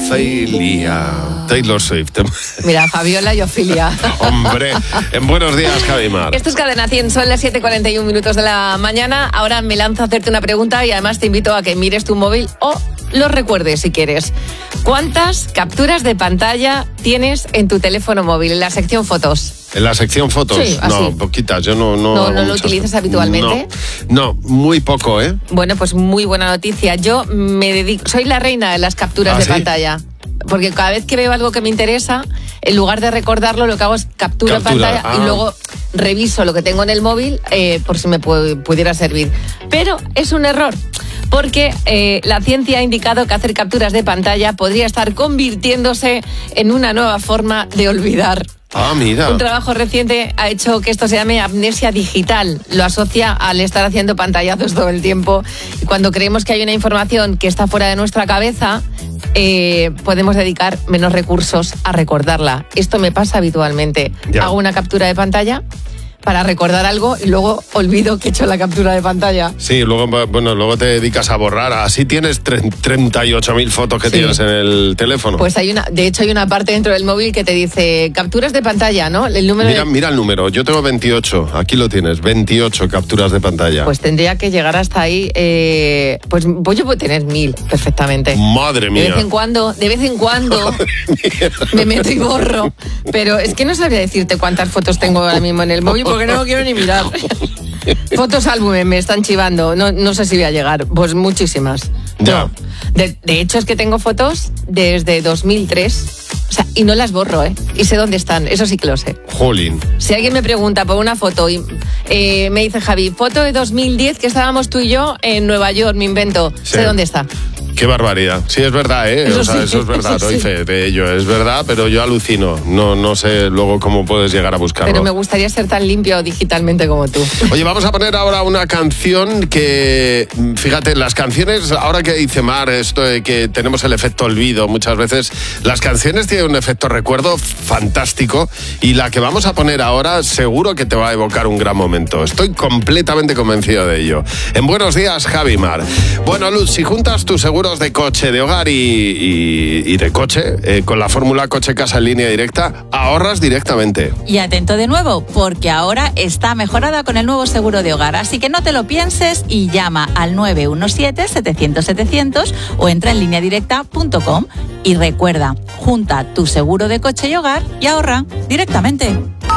Ofelia. Taylor Swift. Mira, Fabiola y Ofelia. Hombre, en Buenos Días, Javi Mar. Esto es Cadena 100, son las 7:41 de la mañana. Ahora me lanzo a hacerte una pregunta y además te invito a que mires tu móvil o lo recuerdes si quieres. ¿Cuántas capturas de pantalla tienes en tu teléfono móvil, en la sección fotos? ¿En la sección fotos? Sí, así. No, poquitas. Yo no lo utilizas habitualmente. No, muy poco, ¿eh? Bueno, pues muy buena noticia. Yo me dedico, soy la reina de las capturas de pantalla. Porque cada vez que veo algo que me interesa, en lugar de recordarlo, lo que hago es captura pantalla y luego reviso lo que tengo en el móvil por si me pudiera servir. Pero es un error, porque la ciencia ha indicado que hacer capturas de pantalla podría estar convirtiéndose en una nueva forma de olvidar. Ah, mira. Un trabajo reciente ha hecho que esto se llame amnesia digital. Lo asocia al estar haciendo pantallazos todo el tiempo. Y cuando creemos que hay una información que está fuera de nuestra cabeza, podemos dedicar menos recursos a recordarla. Esto me pasa habitualmente. Ya. Hago una captura de pantalla para recordar algo y luego olvido que he hecho la captura de pantalla. Sí, luego te dedicas a borrar. Así tienes 38.000 fotos que tienes en el teléfono. Pues de hecho hay una parte dentro del móvil que te dice capturas de pantalla, ¿no? El número Mira el número, yo tengo 28, aquí lo tienes, 28 capturas de pantalla. Pues tendría que llegar hasta ahí, pues yo puedo tener 1000 perfectamente. Madre mía. De vez en cuando me meto y borro. Pero es que no sabría decirte cuántas fotos tengo ahora mismo en el móvil porque no lo quiero ni mirar. Fotos álbumes me están chivando, no sé si voy a llegar, pues muchísimas. Ya. No. De hecho es que tengo fotos desde 2003, o sea, y no las borro, y sé dónde están, eso sí que lo sé. Jolín. Si alguien me pregunta por una foto y me dice Javi, foto de 2010 que estábamos tú y yo en Nueva York, me invento, sé dónde está. Qué barbaridad. Sí, es verdad, ¿eh? Eso es verdad, doy fe de ello, es verdad, pero yo alucino. No sé luego cómo puedes llegar a buscarlo. Pero me gustaría ser tan limpio digitalmente como tú. Oye, vamos a poner ahora una canción que, fíjate, las canciones, ahora que dice Mar, esto de que tenemos el efecto olvido muchas veces, las canciones tienen un efecto recuerdo fantástico y la que vamos a poner ahora seguro que te va a evocar un gran momento. Estoy completamente convencido de ello. En Buenos Días, Javi Mar. Bueno, Luz, si juntas tus seguros de coche, de hogar y de coche, con la fórmula Coche Casa en Línea Directa, ahorras directamente. Y atento de nuevo, porque ahora está mejorada con el nuevo seguro de hogar, así que no te lo pienses y llama al 917-700-700 o entra en lineadirecta.com y recuerda, junta tu seguro de coche y hogar y ahorra directamente.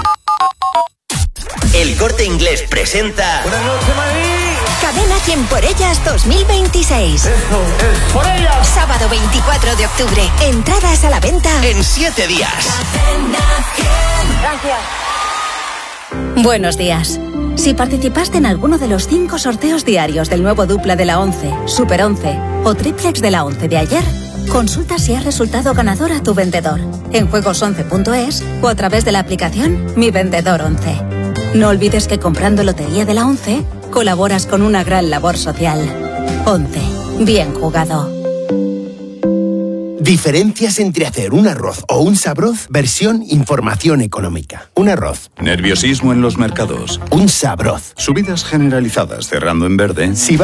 El Corte Inglés presenta Buenas noches, Madrid. Cadena 100 por ellas 2026. Eso es por ellas. Sábado 24 de octubre. Entradas a la venta en 7 días. Gracias. Buenos días. Si participaste en alguno de los 5 sorteos diarios del nuevo dupla de la 11, Super 11 o triplex de la 11 de ayer, consulta si has resultado ganador a tu vendedor en juegos11.es o a través de la aplicación Mi Vendedor 11. No olvides que comprando Lotería de la 11 colaboras con una gran labor social. 11. Bien jugado. Diferencias entre hacer un arroz o un sabroz, versión información económica. Un arroz. Nerviosismo en los mercados. Un sabroz. Subidas generalizadas cerrando en verde. Si